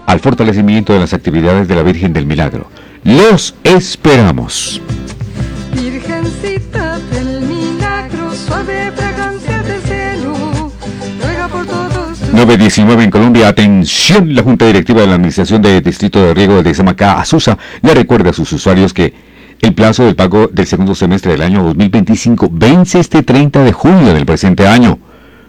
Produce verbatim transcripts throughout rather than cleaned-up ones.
al fortalecimiento de las actividades de la Virgen del Milagro. Los esperamos. Virgencita del Milagro, suave fragancia de cielo, ruega por todos. nueve diecinueve en Colombia. Atención, la Junta Directiva de la Administración de Distrito de Riego de Samacá, Asusa, le recuerda a sus usuarios que el plazo del pago del segundo semestre del año dos mil veinticinco vence este treinta de junio del presente año.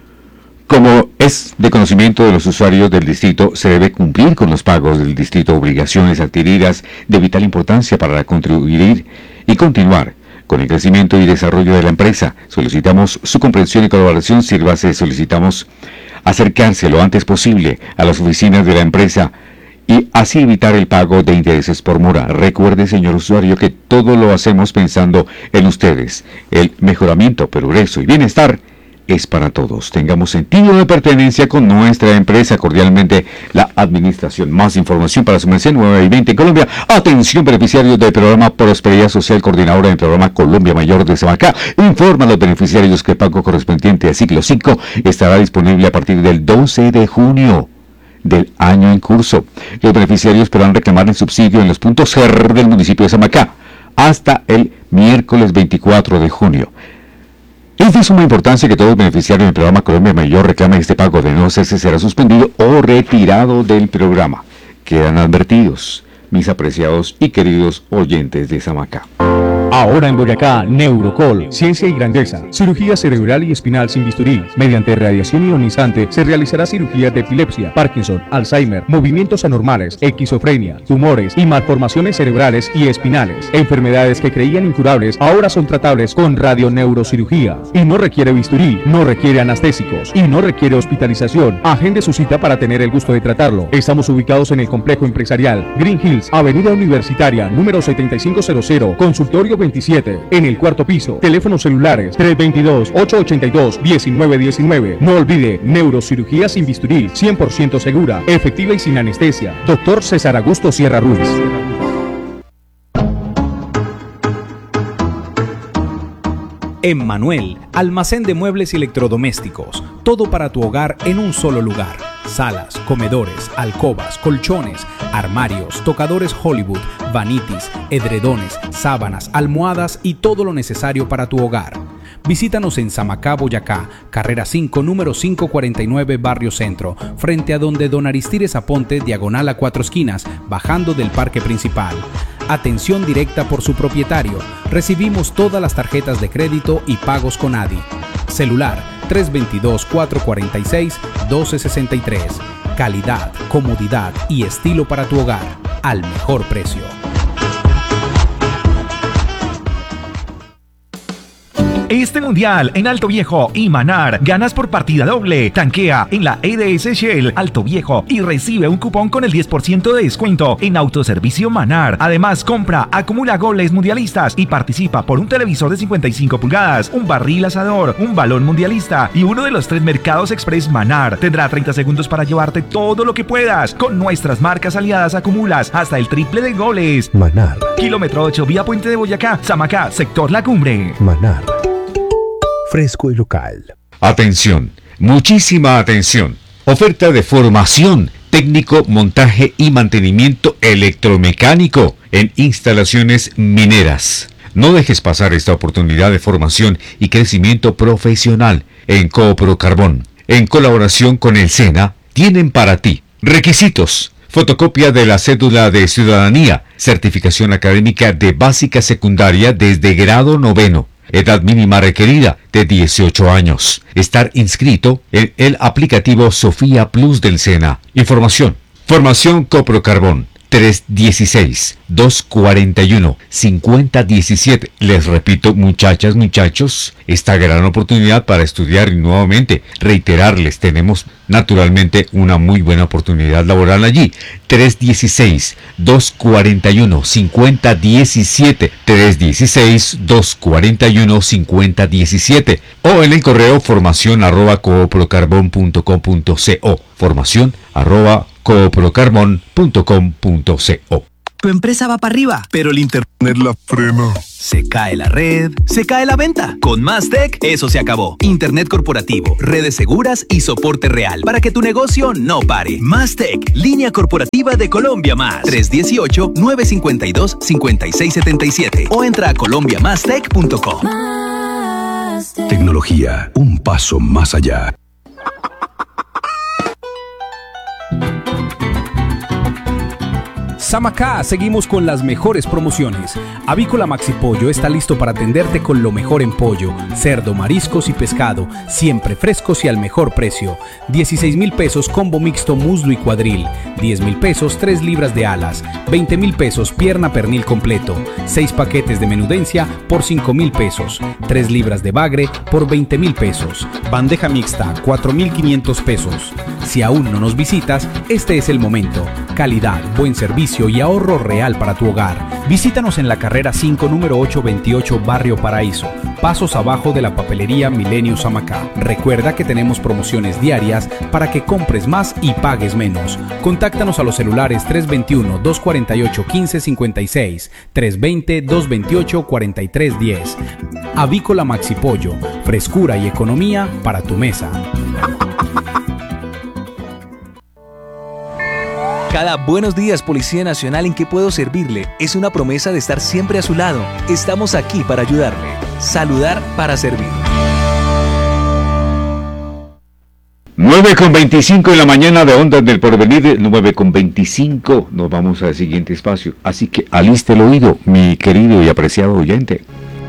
Como es de conocimiento de los usuarios del distrito, se debe cumplir con los pagos del distrito, obligaciones adquiridas de vital importancia para contribuir y continuar con el crecimiento y desarrollo de la empresa. Solicitamos su comprensión y colaboración. Sírvase, solicitamos acercarse lo antes posible a las oficinas de la empresa y así evitar el pago de intereses por mora. Recuerde, señor usuario, que todo lo hacemos pensando en ustedes. El mejoramiento, progreso y bienestar es para todos. Tengamos sentido de pertenencia con nuestra empresa. Cordialmente, la administración. Más información para su merced, nueve y veinte en Colombia. Atención, beneficiarios del programa Prosperidad Social, coordinadora del programa Colombia Mayor de Samacá. Informa a los beneficiarios que el pago correspondiente a ciclo cinco estará disponible a partir del doce de junio del año en curso. Los beneficiarios podrán reclamar el subsidio en los puntos C E R del municipio de Samacá hasta el miércoles veinticuatro de junio. Es de suma importancia que todos los beneficiarios del programa Colombia Mayor reclamen este pago. De no hacerse, será suspendido o retirado del programa. Quedan advertidos, mis apreciados y queridos oyentes de Samacá. Ahora en Boyacá, Neurocol, ciencia y grandeza, cirugía cerebral y espinal sin bisturí. Mediante radiación ionizante se realizará cirugía de epilepsia, Parkinson, Alzheimer, movimientos anormales, esquizofrenia, tumores y malformaciones cerebrales y espinales. Enfermedades que creían incurables ahora son tratables con radioneurocirugía. Y no requiere bisturí, no requiere anestésicos y no requiere hospitalización. Agende su cita para tener el gusto de tratarlo. Estamos ubicados en el complejo empresarial Green Hills, Avenida Universitaria, número setenta y cinco cero cero, consultorio veintisiete, en el cuarto piso. Teléfonos celulares tres dos dos, ocho ocho dos, uno nueve uno nueve. No olvide, neurocirugía sin bisturí, cien por ciento segura, efectiva y sin anestesia. Doctor César Augusto Sierra Ruiz. Emmanuel, almacén de muebles y electrodomésticos, todo para tu hogar en un solo lugar. Salas, comedores, alcobas, colchones, armarios, tocadores Hollywood, vanitis, edredones, sábanas, almohadas y todo lo necesario para tu hogar. Visítanos en Samacá, Boyacá, carrera cinco, número quinientos cuarenta y nueve, Barrio Centro, frente a donde Don Aristides Aponte, diagonal a Cuatro Esquinas, bajando del parque principal. Atención directa por su propietario. Recibimos todas las tarjetas de crédito y pagos con A D I. Celular tres dos dos, cuatro cuatro seis, uno dos seis tres. Calidad, comodidad y estilo para tu hogar al mejor precio. Este mundial en Alto Viejo y Manar ganas por partida doble. Tanquea en la E D S Shell Alto Viejo y recibe un cupón con el diez por ciento de descuento en Autoservicio Manar. Además, compra, acumula goles mundialistas y participa por un televisor de cincuenta y cinco pulgadas, un barril asador, un balón mundialista y uno de los tres mercados express Manar. Tendrá treinta segundos para llevarte todo lo que puedas. Con nuestras marcas aliadas acumulas hasta el triple de goles. Manar. Kilómetro ocho, vía Puente de Boyacá, Samacá, sector La Cumbre. Manar. Fresco y local. Atención, muchísima atención. Oferta de formación, técnico, montaje y mantenimiento electromecánico en instalaciones mineras. No dejes pasar esta oportunidad de formación y crecimiento profesional en Coopro Carbón. En colaboración con el SENA, tienen para ti requisitos: fotocopia de la cédula de ciudadanía, certificación académica de básica secundaria desde grado noveno, edad mínima requerida de dieciocho años, estar inscrito en el aplicativo Sofía Plus del SENA. Información: Formación Coopro Carbón tres uno seis, dos cuatro uno, cinco cero uno siete. Les repito, muchachas, muchachos, esta gran oportunidad para estudiar y nuevamente reiterarles, tenemos naturalmente una muy buena oportunidad laboral allí. tres uno seis, dos cuatro uno, cinco cero uno siete, tres uno seis, dos cuatro uno, cinco cero uno siete, o en el correo formación arroba cooprocarbon punto com punto co, formación arroba cooprocarbon punto com punto co. Tu empresa va para arriba, pero el internet la frena. Se cae la red, se cae la venta. Con Mastec, eso se acabó. Internet corporativo, redes seguras y soporte real para que tu negocio no pare. Mastec, línea corporativa de Colombia Más. tres uno ocho, nueve cinco dos, cinco seis siete siete o entra a colombia mastec punto com. Tecnología, un paso más allá. Samacá, seguimos con las mejores promociones. Avícola Maxi Pollo está listo para atenderte con lo mejor en pollo, cerdo, mariscos y pescado, siempre frescos y al mejor precio. dieciséis mil pesos combo mixto muslo y cuadril, diez mil pesos tres libras de alas, veinte mil pesos pierna pernil completo, seis paquetes de menudencia por cinco mil pesos, tres libras de bagre por veinte mil pesos, bandeja mixta cuatro mil quinientos pesos. Si aún no nos visitas, este es el momento. Calidad, buen servicio y ahorro real para tu hogar. Visítanos en la carrera cinco, número ocho veintiocho, Barrio Paraíso, pasos abajo de la papelería Milenio Samacá. Recuerda que tenemos promociones diarias para que compres más y pagues menos. Contáctanos a los celulares tres dos uno, dos cuatro ocho, uno cinco cinco seis, tres dos cero, dos dos ocho, cuatro tres uno cero. Avícola Maxi Pollo, frescura y economía para tu mesa. Cada Buenos Días, Policía Nacional, ¿en qué puedo servirle? Es una promesa de estar siempre a su lado. Estamos aquí para ayudarle. Saludar para servir. nueve con veinticinco en la mañana de Ondas del Porvenir, nueve con veinticinco, nos vamos al siguiente espacio. Así que aliste el oído, mi querido y apreciado oyente.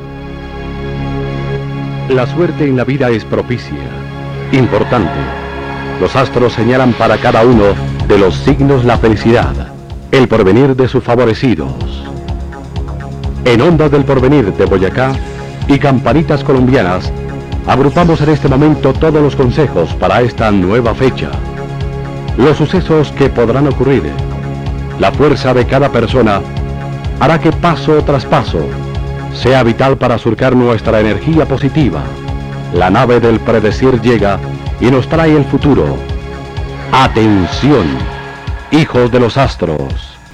La suerte en la vida es propicia, importante. Los astros señalan para cada uno de los signos la felicidad, el porvenir de sus favorecidos. En Ondas del Porvenir de Boyacá y Campanitas Colombianas, agrupamos en este momento todos los consejos para esta nueva fecha. Los sucesos que podrán ocurrir, la fuerza de cada persona, hará que paso tras paso sea vital para surcar nuestra energía positiva. La nave del predecir llega y nos trae el futuro. Atención, hijos de los astros.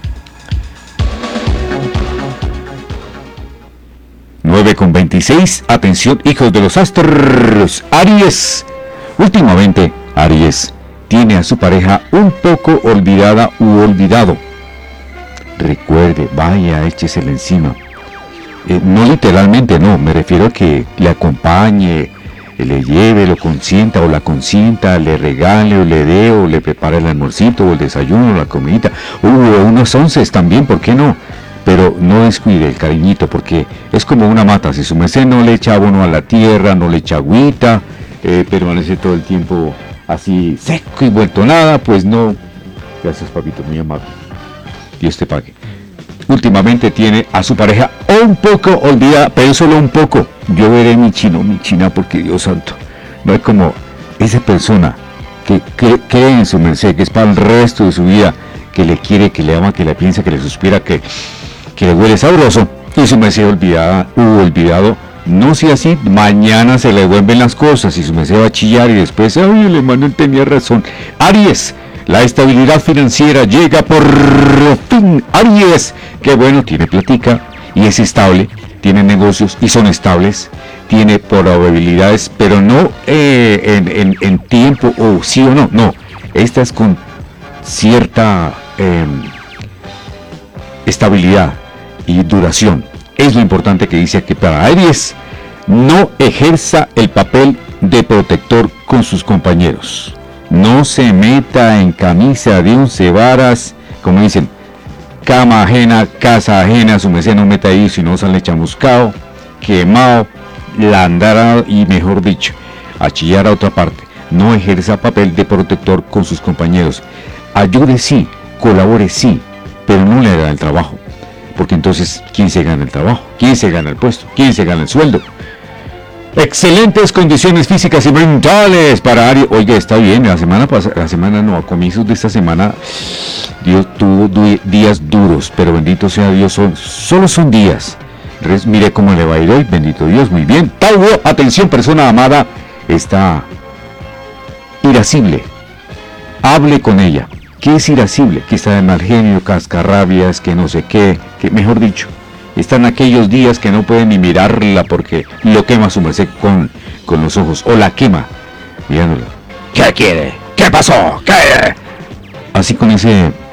nueve con veintiséis, atención, hijos de los astros. Aries. Últimamente, Aries tiene a su pareja un poco olvidada u olvidado. Recuerde, vaya, échesela encima. Eh, no literalmente, no, me refiero a que le acompañe, le lleve, lo consienta o la consienta, le regale o le dé o le prepare el almuercito o el desayuno o la comidita, o unos onces también, ¿por qué no? Pero no descuide el cariñito, porque es como una mata. Si su merced no le echa abono a la tierra, no le echa agüita, eh, permanece todo el tiempo así seco y vuelto nada, pues no. Gracias, papito, muy amable. Dios te pague. Últimamente tiene a su pareja un poco olvidada, pero solo un poco. Yo veré mi chino, mi china, porque Dios santo, no es como esa persona que cree, cree en su merced, que es para el resto de su vida, que le quiere, que le ama, que le piensa, que le suspira, que, que le huele sabroso, y su merced olvidada u olvidado. No sea así, mañana se le devuelven las cosas y su merced va a chillar y después, ay, el hermano tenía razón. Aries, la estabilidad financiera llega por fin. Aries, qué bueno, tiene platica y es estable, tiene negocios y son estables, tiene probabilidades, pero no eh, en, en, en tiempo o sí o no, no, esta es con cierta eh, estabilidad y duración. Es lo importante que dice aquí para Aries: no ejerza el papel de protector con sus compañeros. No se meta en camisa de once varas, como dicen, cama ajena, casa ajena, su merced no meta ahí, si no sale chamuscado, quemado, landarado y, mejor dicho, a chillar a otra parte. No ejerza papel de protector con sus compañeros. Ayude sí, colabore sí, pero no le haga el trabajo. Porque entonces, ¿quién se gana el trabajo? ¿Quién se gana el puesto? ¿Quién se gana el sueldo? Excelentes condiciones físicas y mentales para Aries. Oye, está bien, la semana pasada, la semana no, a comienzos de esta semana, Dios tuvo du- días duros, pero bendito sea Dios, son, solo son días. Entonces, mire cómo le va a ir hoy, bendito Dios, muy bien. Tauro, atención, persona amada, está irascible. Hable con ella, que es irascible, que está de mal genio, cascarrabias, que no sé qué, que mejor dicho, están aquellos días que no pueden ni mirarla porque lo quema su merced con, con los ojos, o la quema mirándola. ¿Qué quiere? ¿Qué pasó? ¿Qué? Así con ese